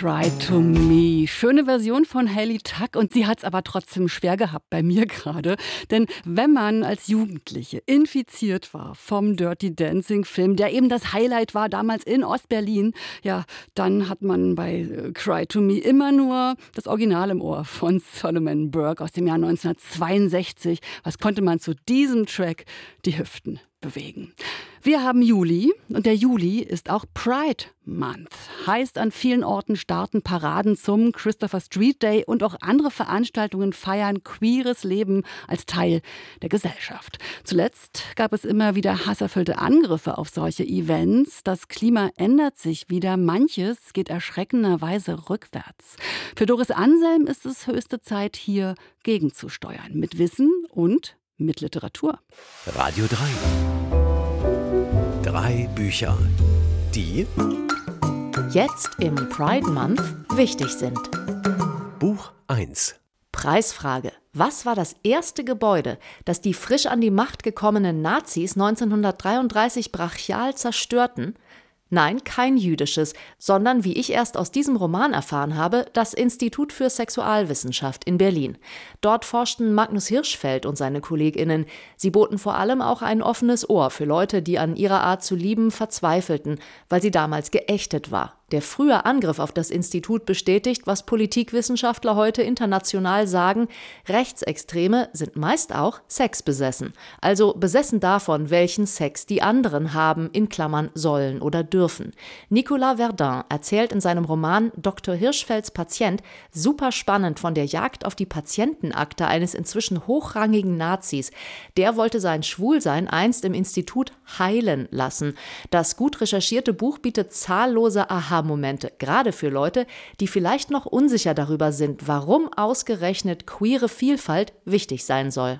Cry to Me. Schöne Version von Hayley Tuck und sie hat es aber trotzdem schwer gehabt, bei mir gerade. Denn wenn man als Jugendliche infiziert war vom Dirty Dancing Film, der eben das Highlight war damals in Ostberlin, ja, dann hat man bei Cry to Me immer nur das Original im Ohr von Solomon Burke aus dem Jahr 1962. Was konnte man zu diesem Track? Die Hüften bewegen. Wir haben Juli und der Juli ist auch Pride Month. Heißt, an vielen Orten starten Paraden zum Christopher Street Day und auch andere Veranstaltungen feiern queeres Leben als Teil der Gesellschaft. Zuletzt gab es immer wieder hasserfüllte Angriffe auf solche Events. Das Klima ändert sich wieder. Manches geht erschreckenderweise rückwärts. Für Doris Anselm ist es höchste Zeit, hier gegenzusteuern. Mit Wissen und mit Literatur. Radio 3. 3 Bücher, die jetzt im Pride Month wichtig sind. Buch 1. Preisfrage. Was war das erste Gebäude, das die frisch an die Macht gekommenen Nazis 1933 brachial zerstörten? Nein, kein jüdisches, sondern, wie ich erst aus diesem Roman erfahren habe, das Institut für Sexualwissenschaft in Berlin. Dort forschten Magnus Hirschfeld und seine KollegInnen. Sie boten vor allem auch ein offenes Ohr für Leute, die an ihrer Art zu lieben verzweifelten, weil sie damals geächtet war. Der frühe Angriff auf das Institut bestätigt, was Politikwissenschaftler heute international sagen: Rechtsextreme sind meist auch sexbesessen. Also besessen davon, welchen Sex die anderen haben, in Klammern sollen oder dürfen. Nicolas Verdun erzählt in seinem Roman Dr. Hirschfelds Patient super spannend von der Jagd auf die Patientenakte eines inzwischen hochrangigen Nazis. Der wollte sein Schwulsein einst im Institut heilen lassen. Das gut recherchierte Buch bietet zahllose Aha-Momente, gerade für Leute, die vielleicht noch unsicher darüber sind, warum ausgerechnet queere Vielfalt wichtig sein soll.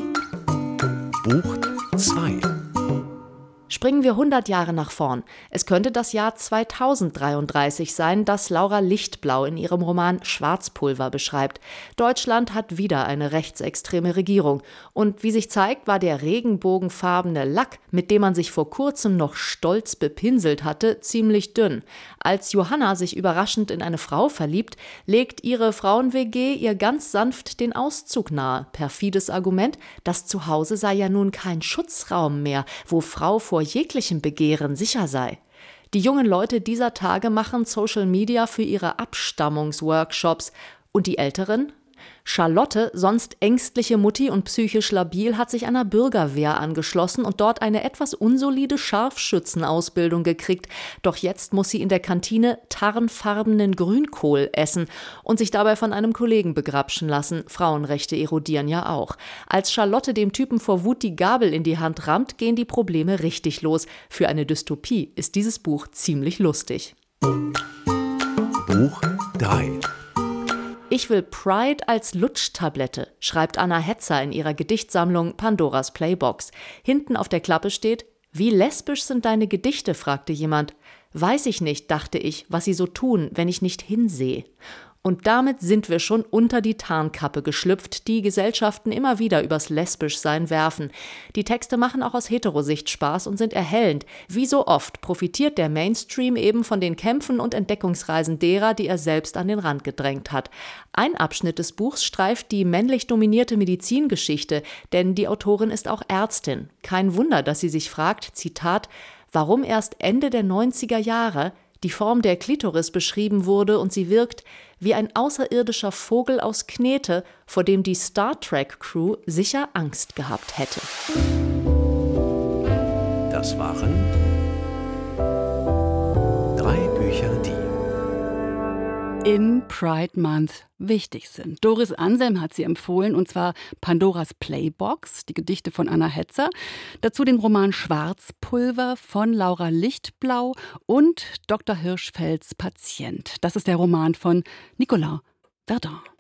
Buch 2. Springen wir 100 Jahre nach vorn. Es könnte das Jahr 2033 sein, das Laura Lichtblau in ihrem Roman Schwarzpulver beschreibt. Deutschland hat wieder eine rechtsextreme Regierung. Und wie sich zeigt, war der regenbogenfarbene Lack, mit dem man sich vor kurzem noch stolz bepinselt hatte, ziemlich dünn. Als Johanna sich überraschend in eine Frau verliebt, legt ihre Frauen-WG ihr ganz sanft den Auszug nahe. Perfides Argument, das Zuhause sei ja nun kein Schutzraum mehr, wo Frau vor jeglichem Begehren sicher sei. Die jungen Leute dieser Tage machen Social Media für ihre Abstammungsworkshops. Und die Älteren? Charlotte, sonst ängstliche Mutti und psychisch labil, hat sich einer Bürgerwehr angeschlossen und dort eine etwas unsolide Scharfschützenausbildung gekriegt. Doch jetzt muss sie in der Kantine tarnfarbenen Grünkohl essen und sich dabei von einem Kollegen begrapschen lassen. Frauenrechte erodieren ja auch. Als Charlotte dem Typen vor Wut die Gabel in die Hand rammt, gehen die Probleme richtig los. Für eine Dystopie ist dieses Buch ziemlich lustig. Buch 3. Ich will Pride als Lutschtablette, schreibt Anna Hetzer in ihrer Gedichtsammlung Pandoras Playbox. Hinten auf der Klappe steht: Wie lesbisch sind deine Gedichte, fragte jemand. Weiß ich nicht, dachte ich, was sie so tun, wenn ich nicht hinsehe. Und damit sind wir schon unter die Tarnkappe geschlüpft, die Gesellschaften immer wieder übers Lesbischsein werfen. Die Texte machen auch aus Heterosicht Spaß und sind erhellend. Wie so oft profitiert der Mainstream eben von den Kämpfen und Entdeckungsreisen derer, die er selbst an den Rand gedrängt hat. Ein Abschnitt des Buchs streift die männlich dominierte Medizingeschichte, denn die Autorin ist auch Ärztin. Kein Wunder, dass sie sich fragt, Zitat, warum erst Ende der 90er Jahre die Form der Klitoris beschrieben wurde und sie wirkt wie ein außerirdischer Vogel aus Knete, vor dem die Star Trek-Crew sicher Angst gehabt hätte. Das waren 3 Bücher, die im Pride Month wichtig sind. Doris Anselm hat sie empfohlen, und zwar Pandoras Playbox, die Gedichte von Anna Hetzer, dazu den Roman Schwarzpulver von Laura Lichtblau und Dr. Hirschfelds Patient. Das ist der Roman von Nicolas Verdun.